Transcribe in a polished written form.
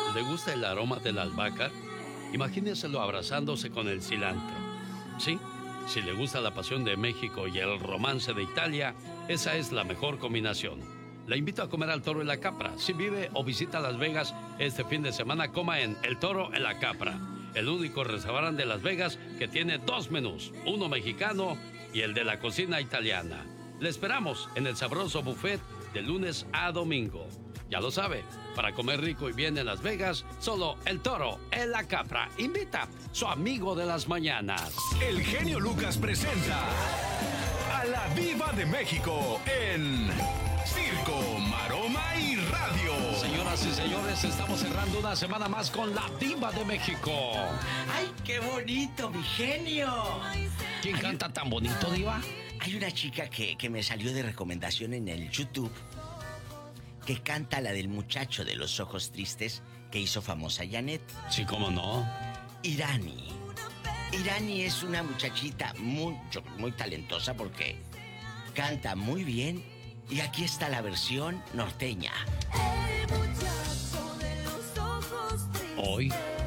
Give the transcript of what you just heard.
¿Le gusta el aroma del albahaca? Imagínenselo abrazándose con el cilantro. ¿Sí? Si le gusta la pasión de México y el romance de Italia, esa es la mejor combinación. La invito a comer al Toro en la Capra. Si vive o visita Las Vegas este fin de semana, coma en El Toro en la Capra, el único restaurante de Las Vegas que tiene 2 menús, uno mexicano y el de la cocina italiana. Le esperamos en el sabroso buffet de lunes a domingo. Ya lo sabe, para comer rico y bien en Las Vegas, solo El Toro en la Capra. Invita su amigo de las mañanas. El genio Lucas presenta a la Diva de México en Circo, Maroma y Radio. Señoras y señores, estamos cerrando una semana más con la Diva de México. ¡Ay, qué bonito, mi genio! ¿Quién canta tan bonito, Diva? Hay una chica que me salió de recomendación en el YouTube, que canta la del muchacho de los ojos tristes que hizo famosa Janet. Sí, cómo no. Irani. Irani es una muchachita muy talentosa porque canta muy bien. Y aquí está la versión norteña. Hoy